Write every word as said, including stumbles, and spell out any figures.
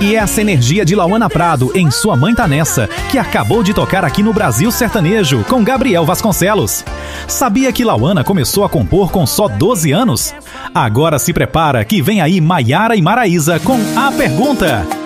E essa energia de Lauana Prado em Sua Mãe Tá Nessa, que acabou de tocar aqui no Brasil Sertanejo, com Gabriel Vasconcelos. Sabia que Lauana começou a compor com só doze anos? Agora se prepara que vem aí Maiara e Maraísa com A Pergunta.